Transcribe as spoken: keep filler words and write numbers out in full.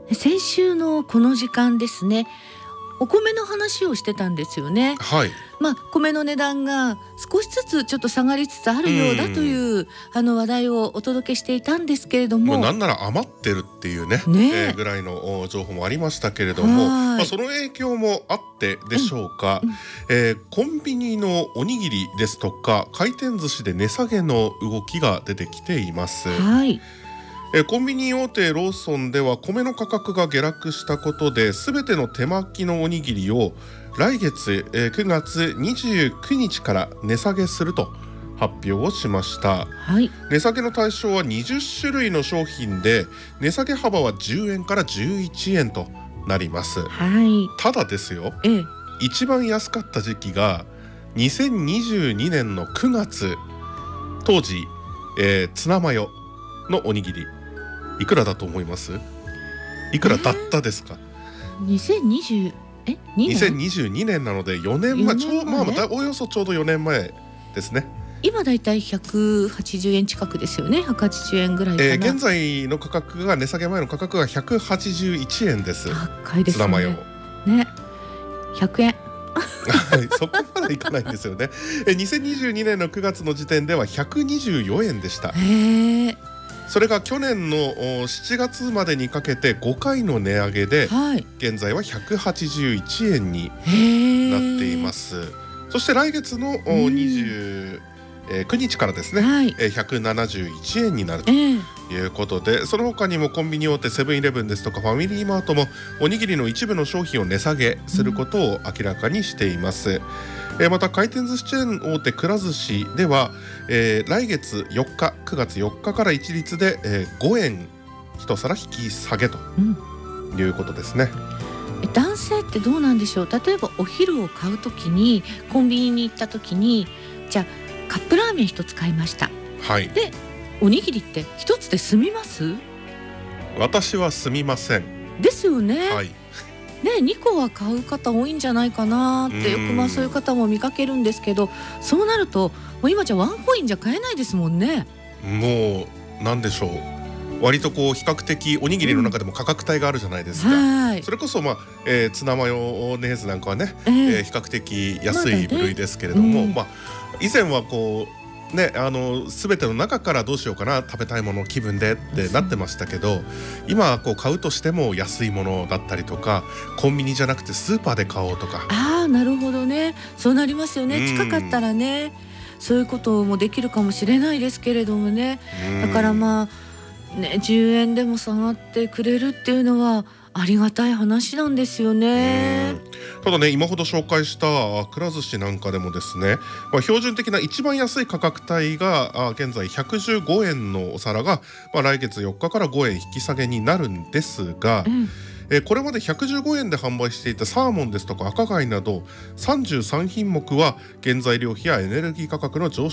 先週のこの時間ですね、お米の話をしてたんですよね。 はい。 まあ、米の値段が少しずつちょっと下がりつつあるようだというあの話題をお届けしていたんですけれども、 まあ、なんなら余ってるっていうね、 ねえーぐらいの情報もありましたけれども、まあ、その影響もあってでしょうか、うんうん、えー、コンビニのおにぎりですとか回転寿司で値下げの動きが出てきています。 はい。 えコンビニ大手ローソンでは米の価格が下落したことで全ての手巻きのおにぎりを来月、えくがつにじゅうくにちから値下げすると発表をしました。 はい、 値下げの対象はにじゅっしゅるいの商品で値下げ幅はじゅうえんからじゅういちえんとなります。 はい、 ただですよ、 ええ、 一番安かった時期がにせんにじゅうにねんのくがつ、当時、えー、ツナマヨのおにぎりいくらだと思います？いくらだったですか？ えー、にせんにじゅうえにせんにじゅうにねんなのでよねんまえ、ちょう、まあ、およそちょうどよねんまえですね。 今だいたいひゃくはちじゅうえん近くですよね。ひゃくはちじゅうえんぐらいかな。 えー、現在の価格が値下げ前の価格がひゃくはちじゅういちえんです。 高いですね。 ツナマヨね、ひゃくえんそこまでいかないんですよね。えにせんにじゅうにねんのくがつの時点ではひゃくにじゅうよえんでした。 へー。 それが去年のしちがつまでにかけてごかいの値上げで、はい、現在はひゃくはちじゅういちえんになっています。そして来月のにじゅうくにちからですね、はい、ひゃくななじゅういちえんになるということで、その他にもコンビニ大手セブンイレブンですとかファミリーマートもおにぎりの一部の商品を値下げすることを明らかにしています。うん、また回転寿司チェーン大手くら寿司では、えー、来月よっかくがつよっかから一律で、えー、ごえん一皿引き下げということですね。 うん、男性ってどうなんでしょう。例えばお昼を買うときにコンビニに行ったときに、じゃあカップラーメン一つ買いました、 はい、 でおにぎりって一つで済みます？ 私は済みませんですよね。 はいね、にこは買う方多いんじゃないかなって、よくまあそういう方も見かけるんですけど、そうなるともう今じゃワンコインじゃ買えないですもんね。 もうなんでしょう、割とこう比較的おにぎりの中でも価格帯があるじゃないですか。 うん、 それこそ、まあえー、ツナマヨネーズなんかはね、えーえー、比較的安い部類ですけれども、まだね、うん、まあ、以前はこうね、あの全ての中からどうしようかな、食べたいもの気分でってなってましたけど、今こう買うとしても安いものだったりとか、コンビニじゃなくてスーパーで買おうとか。 ああ、なるほどね。そうなりますよね。近かったらね、そういうこともできるかもしれないですけれどもね。だからまあね、じゅうえんでも下がってくれるっていうのはありがたい話なんですよね。 ただね、今ほど紹介したくら寿司なんかでもですね、まあ、標準的な一番安い価格帯が現在ひゃくじゅうごえんのお皿が、まあ、来月よっかからごえん引き下げになるんですが、うん、えこれまでひゃくじゅうごえんで販売していたサーモンですとか赤貝などさんじゅうさんひんもくは原材料費やエネルギー価格の上昇